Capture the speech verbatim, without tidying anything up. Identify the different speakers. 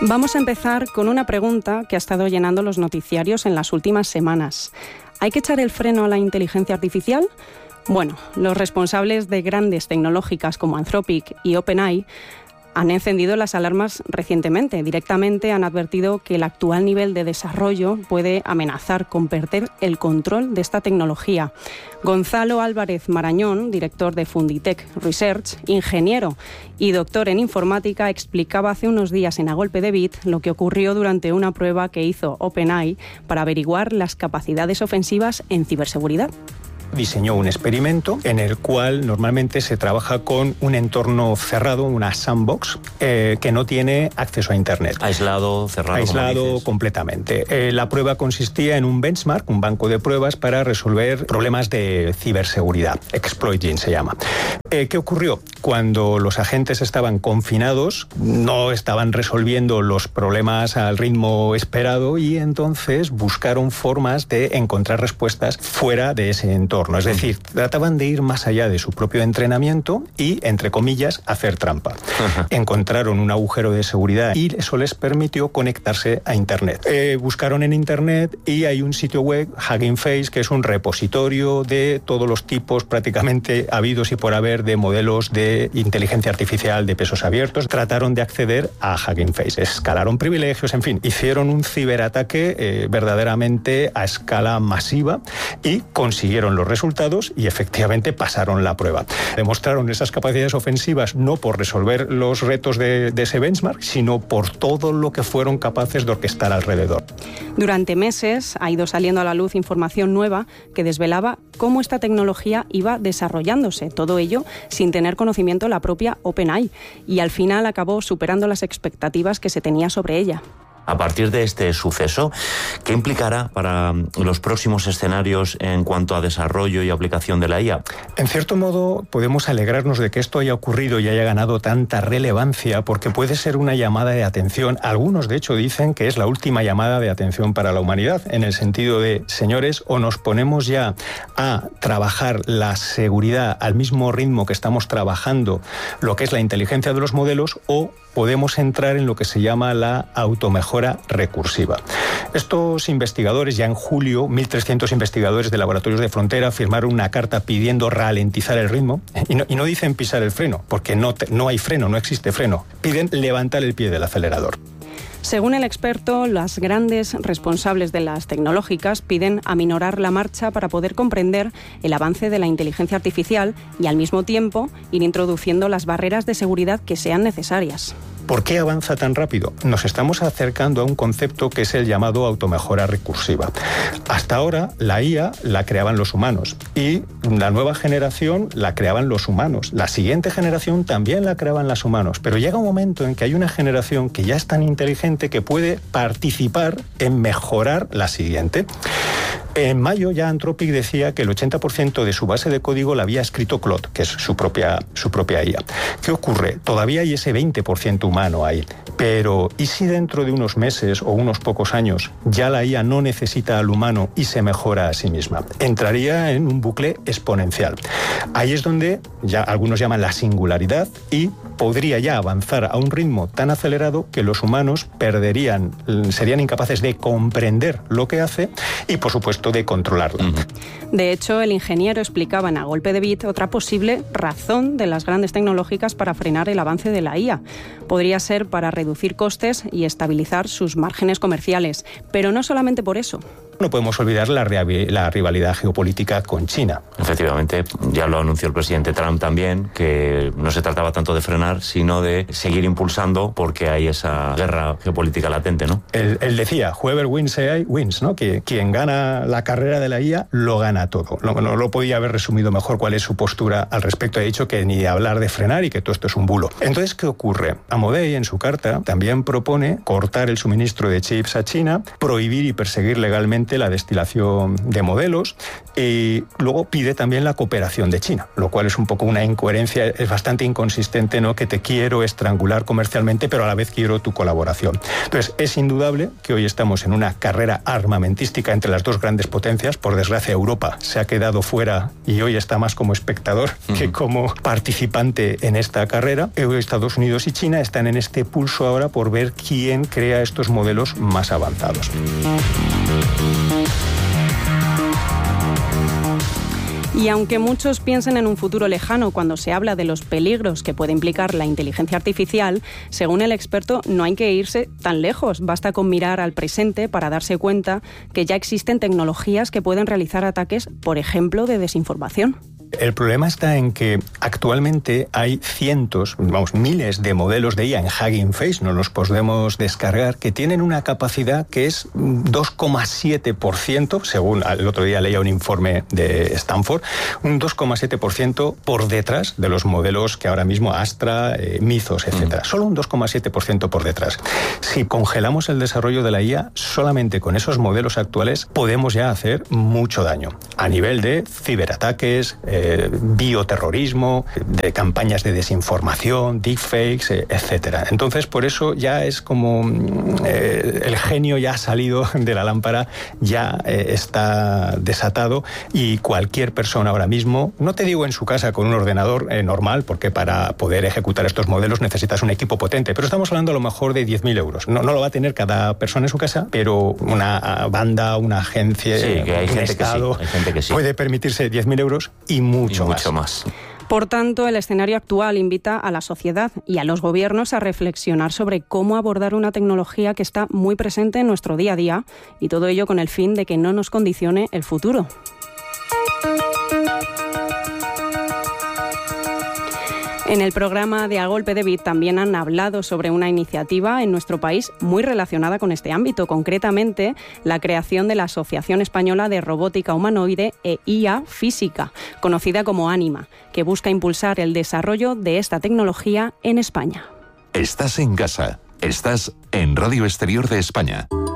Speaker 1: Vamos a empezar con una pregunta que ha estado llenando los noticiarios en las últimas semanas. ¿Hay que echar el freno a la inteligencia artificial? Bueno, los responsables de grandes tecnológicas como Anthropic y OpenAI han encendido las alarmas recientemente. Directamente han advertido que el actual nivel de desarrollo puede amenazar con perder el control de esta tecnología. Gonzalo Álvarez Marañón, director de Funditech Research, ingeniero y doctor en informática, explicaba hace unos días en A Golpe de Bit lo que ocurrió durante una prueba que hizo OpenAI para averiguar las capacidades ofensivas en ciberseguridad.
Speaker 2: Diseñó un experimento en el cual normalmente se trabaja con un entorno cerrado, una sandbox, eh, que no tiene acceso a Internet.
Speaker 3: Aislado, cerrado.
Speaker 2: Aislado completamente. Eh, la prueba consistía en un benchmark, un banco de pruebas para resolver problemas de ciberseguridad. Exploiting se llama. Eh, ¿Qué ocurrió? Cuando los agentes estaban confinados, no estaban resolviendo los problemas al ritmo esperado y entonces buscaron formas de encontrar respuestas fuera de ese entorno. Es decir, trataban de ir más allá de su propio entrenamiento y, entre comillas, hacer trampa. Ajá. Encontraron un agujero de seguridad y eso les permitió conectarse a Internet. Eh, buscaron en Internet y hay un sitio web, Hugging Face, que es un repositorio de todos los tipos prácticamente habidos y por haber de modelos de inteligencia artificial de pesos abiertos. Trataron de acceder a Hugging Face, escalaron privilegios, en fin, hicieron un ciberataque eh, verdaderamente a escala masiva y consiguieron los resultados y efectivamente pasaron la prueba. Demostraron esas capacidades ofensivas no por resolver los retos de, de ese benchmark, sino por todo lo que fueron capaces de orquestar alrededor.
Speaker 1: Durante meses ha ido saliendo a la luz información nueva que desvelaba cómo esta tecnología iba desarrollándose, todo ello sin tener conocimiento la propia OpenAI, y al final acabó superando las expectativas que se tenía sobre ella.
Speaker 3: A partir de este suceso, ¿qué implicará para los próximos escenarios en cuanto a desarrollo y aplicación de la I A?
Speaker 2: En cierto modo, podemos alegrarnos de que esto haya ocurrido y haya ganado tanta relevancia, porque puede ser una llamada de atención. Algunos, de hecho, dicen que es la última llamada de atención para la humanidad, en el sentido de, señores, o nos ponemos ya a trabajar la seguridad al mismo ritmo que estamos trabajando lo que es la inteligencia de los modelos, o podemos entrar en lo que se llama la automejora recursiva. Estos investigadores, ya en julio, mil trescientos investigadores de laboratorios de frontera firmaron una carta pidiendo ralentizar el ritmo, y no, y no dicen pisar el freno, porque no, te, no hay freno, no existe freno. Piden levantar el pie del acelerador.
Speaker 1: Según el experto, las grandes responsables de las tecnológicas piden aminorar la marcha para poder comprender el avance de la inteligencia artificial y, al mismo tiempo, ir introduciendo las barreras de seguridad que sean necesarias.
Speaker 2: ¿Por qué avanza tan rápido? Nos estamos acercando a un concepto que es el llamado automejora recursiva. Hasta ahora, la I A la creaban los humanos y la nueva generación la creaban los humanos. La siguiente generación también la creaban los humanos. Pero llega un momento en que hay una generación que ya es tan inteligente que puede participar en mejorar la siguiente. En mayo ya Anthropic decía que el ochenta por ciento de su base de código la había escrito Claude, que es su propia, su propia I A. ¿Qué ocurre? Todavía hay ese veinte por ciento humano ahí. Pero, ¿y si dentro de unos meses o unos pocos años ya la I A no necesita al humano y se mejora a sí misma? Entraría en un bucle exponencial. Ahí es donde ya algunos llaman la singularidad y podría ya avanzar a un ritmo tan acelerado que los humanos perderían, serían incapaces de comprender lo que hace y, por supuesto, de controlarla.
Speaker 1: De hecho, el ingeniero explicaba en A Golpe de Bit otra posible razón de las grandes tecnológicas para frenar el avance de la I A. Podría ser para reducir costes y estabilizar sus márgenes comerciales, pero no solamente por eso.
Speaker 2: No podemos olvidar la, la rivalidad geopolítica con China.
Speaker 3: Efectivamente, ya lo anunció el presidente Trump también, que no se trataba tanto de frenar, sino de seguir impulsando porque hay esa guerra geopolítica latente, ¿no?
Speaker 2: Él, él decía, whoever wins A I wins, ¿no? Que quien gana la carrera de la I A lo gana todo. No, no lo podía haber resumido mejor cuál es su postura al respecto. Ha dicho que ni hablar de frenar y que todo esto es un bulo. Entonces, ¿qué ocurre? Amodei, en su carta, también propone cortar el suministro de chips a China, prohibir y perseguir legalmente directamente la destilación de modelos. Y luego pide también la cooperación de China, lo cual es un poco una incoherencia, es bastante inconsistente, ¿no? Que te quiero estrangular comercialmente, pero a la vez quiero tu colaboración. Entonces, es indudable que hoy estamos en una carrera armamentística entre las dos grandes potencias. Por desgracia, Europa se ha quedado fuera y hoy está más como espectador uh-huh. que como participante en esta carrera. Hoy Estados Unidos y China están en este pulso ahora por ver quién crea estos modelos más avanzados.
Speaker 1: Y aunque muchos piensen en un futuro lejano cuando se habla de los peligros que puede implicar la inteligencia artificial, según el experto, no hay que irse tan lejos. Basta con mirar al presente para darse cuenta que ya existen tecnologías que pueden realizar ataques, por ejemplo, de desinformación.
Speaker 2: El problema está en que actualmente hay cientos, vamos, miles de modelos de I A en Hugging Face, no los podemos descargar, que tienen una capacidad que es dos coma siete por ciento, según el otro día leía un informe de Stanford, un dos coma siete por ciento por detrás de los modelos que ahora mismo Astra, eh, Mythos, etcétera. Mm. Solo un dos coma siete por ciento por detrás. Si congelamos el desarrollo de la I A, solamente con esos modelos actuales podemos ya hacer mucho daño a nivel de ciberataques, eh, bioterrorismo, de campañas de desinformación, deepfakes, etcétera. Entonces, por eso ya es como eh, el genio ya ha salido de la lámpara, ya eh, está desatado y cualquier persona ahora mismo, no te digo en su casa con un ordenador eh, normal, porque para poder ejecutar estos modelos necesitas un equipo potente, pero estamos hablando a lo mejor de diez mil euros. No, no lo va a tener cada persona en su casa, pero una banda, una agencia,
Speaker 3: sí, que hay
Speaker 2: un
Speaker 3: gente
Speaker 2: estado
Speaker 3: que sí, hay gente que sí.
Speaker 2: puede permitirse diez mil euros y mucho,
Speaker 3: y mucho
Speaker 2: más.
Speaker 3: más.
Speaker 1: Por tanto, el escenario actual invita a la sociedad y a los gobiernos a reflexionar sobre cómo abordar una tecnología que está muy presente en nuestro día a día, y todo ello con el fin de que no nos condicione el futuro. En el programa de A Golpe de Bit también han hablado sobre una iniciativa en nuestro país muy relacionada con este ámbito, concretamente la creación de la Asociación Española de Robótica Humanoide e I A Física, conocida como ANIMA, que busca impulsar el desarrollo de esta tecnología en España.
Speaker 4: Estás en casa. Estás en Radio Exterior de España.